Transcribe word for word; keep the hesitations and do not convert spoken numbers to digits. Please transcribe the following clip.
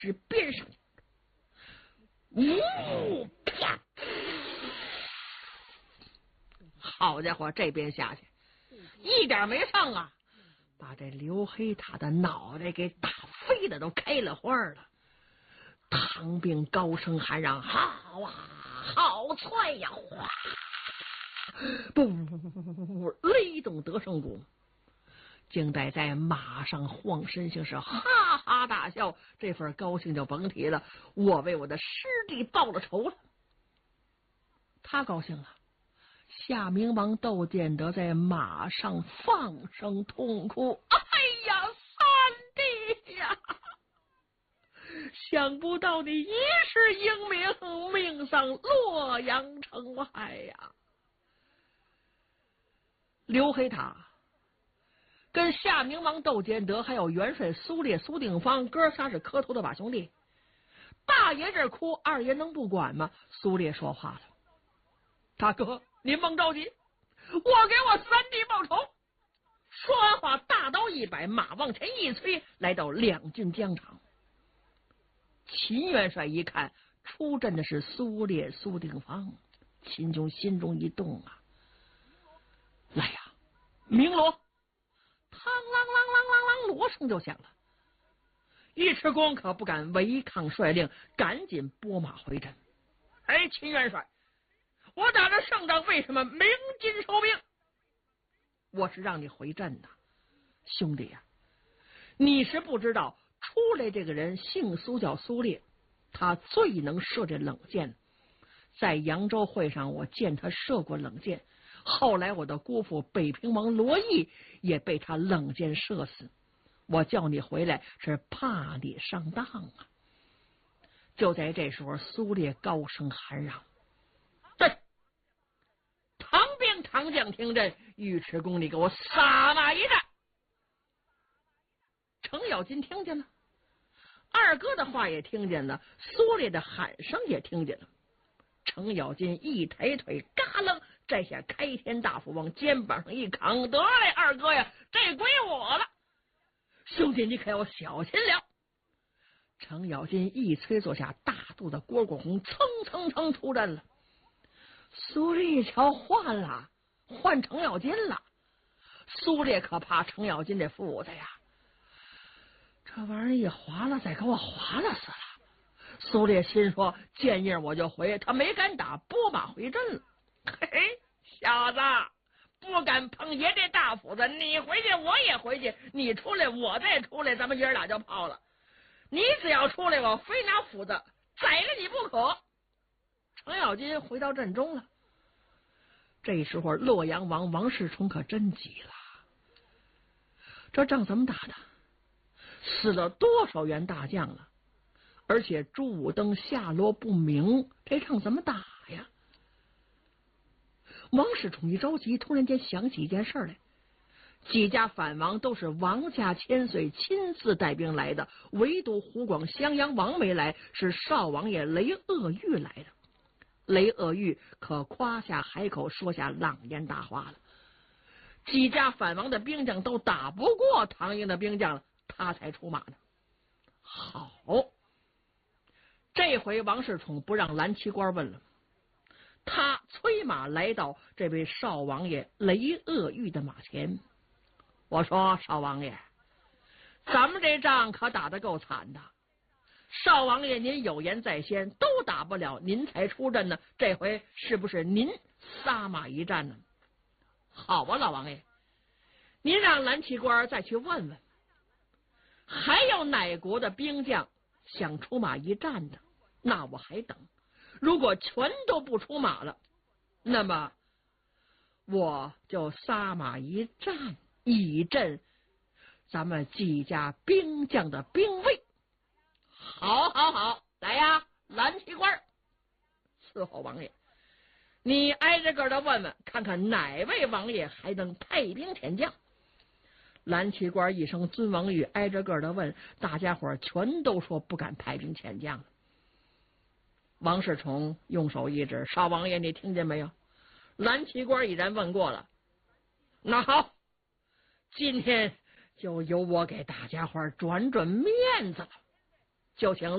直鞭上去，呜啪！好家伙，这边下去一点没上啊，把这刘黑塔的脑袋给打飞了，都开了花了。唐兵高声喊嚷：“好啊，好踹呀！”哗，不，雷动得胜鼓。静待在马上晃身形是哈哈大笑，这份高兴就甭提了。我为我的师弟报了仇了。他高兴了。夏明王窦建德在马上放声痛哭：“哎呀，三弟呀！想不到你一世英名，命丧洛阳城外呀！”刘黑塔跟夏明王窦建德还有元帅苏烈、苏定方哥仨是磕头的把兄弟。大爷这哭，二爷能不管吗？苏烈说话了：“大哥，您甭着急，我给我三弟报仇。”说完话，大刀一摆，马往前一催，来到两军疆场。秦元帅一看出阵的是苏烈、苏定方，秦琼心中一动啊，来呀，鸣锣！嘡啷啷啷啷啷，锣声就响了。尉迟恭可不敢违抗帅令，赶紧拨马回阵。哎，秦元帅，我打着胜仗，为什么鸣金收兵？我是让你回阵的，兄弟呀、啊，你是不知道，出来这个人姓苏，叫苏烈，他最能射这冷箭。在扬州会上，我见他射过冷箭。后来我的姑父北平王罗毅也被他冷箭射死。我叫你回来是怕你上当啊！就在这时候，苏烈高声喊嚷：“对，唐兵唐将听阵，尉迟恭，你给我撒马一战！”程咬金听见了，二哥的话也听见了，苏烈的喊声也听见了。程咬金一抬腿，嘎楞摘下开天大斧，往肩膀上一扛：“得嘞，二哥呀，这归我了。兄弟，你可要小心了。”程咬金一催坐下，大肚子蝈蝈红蹭蹭蹭出阵了。苏烈一瞧，换了，换程咬金了。苏烈可怕程咬金这斧子呀，这玩意儿一划了，再给我划了死了。苏烈心说：“见印我就回。”他没敢打，拨马回阵了。嘿嘿，小子，不敢碰爷这大斧子，你回去我也回去，你出来我再出来，咱们爷俩就泡了。你只要出来，我非拿斧子宰了你不可。程咬金回到阵中了。这时候洛阳王王世充可真急了，这仗怎么打的？死了多少员大将了？而且朱武登下落不明，这仗怎么打呀？王世充一着急，突然间想起一件事来：几家反王都是王家千岁亲自带兵来的，唯独湖广襄阳王没来，是少王爷雷鄂玉来的。雷鄂玉可夸下海口，说下朗言大话了。几家反王的兵将都打不过唐营的兵将了，他才出马呢。好，这回王世充不让蓝旗官问了，他催马来到这位少王爷雷鄂玉的马前。我说：“少王爷，咱们这仗可打得够惨的。少王爷您有言在先，都打不了，您才出阵呢。这回是不是您撒马一战呢？”“好啊，老王爷，您让蓝旗官再去问问，还有哪国的兵将想出马一战的，那我还等。如果全都不出马了，那么我就撒马一战，以振咱们几家兵将的兵威。”“好好好，来呀，蓝旗官，伺候王爷，你挨着个的问问，看看哪位王爷还能派兵遣将。”蓝旗官一声尊王语，挨着个的问，大家伙全都说不敢派兵遣将了。王世充用手一指：“少王爷，你听见没有？蓝旗官已然问过了。那好，今天就由我给大家伙转转面子了，就请